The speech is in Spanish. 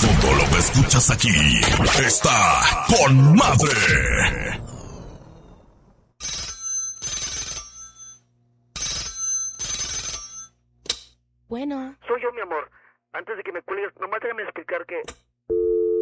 Todo lo que escuchas aquí está con madre. Bueno. Soy yo, mi amor. Antes de que me cuelgues, nomás déjame explicar que